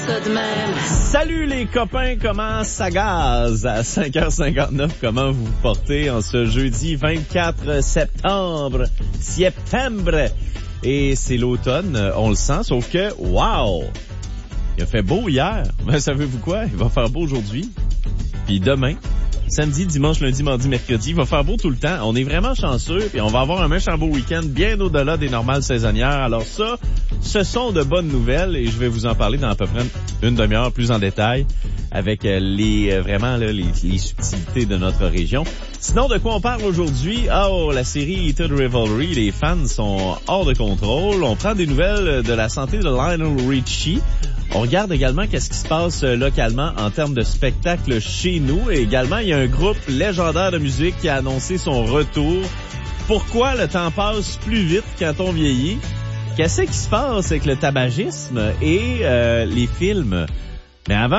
ça de même. Salut les copains, comment ça gaz? À 5h59, comment vous vous portez en ce jeudi 24 septembre? Et c'est l'automne, on le sent, sauf que, wow! Il a fait beau hier. Ben, savez-vous quoi? Il va faire beau aujourd'hui. Puis demain, samedi, dimanche, lundi, mardi, mercredi, il va faire beau tout le temps. On est vraiment chanceux, puis on va avoir un méchant beau week-end bien au-delà des normales saisonnières. Alors ça, ce sont de bonnes nouvelles et je vais vous en parler dans à peu près une demi-heure plus en détail avec les subtilités de notre région. Sinon, de quoi on parle aujourd'hui? La série Heated Revelry, les fans sont hors de contrôle. On prend des nouvelles de la santé de Lionel Richie. On regarde également qu'est-ce qui se passe localement en termes de spectacle chez nous. Et également, il y a un groupe légendaire de musique qui a annoncé son retour. Pourquoi le temps passe plus vite quand on vieillit? Qu'est-ce qui se passe avec le tabagisme et les films? Mais avant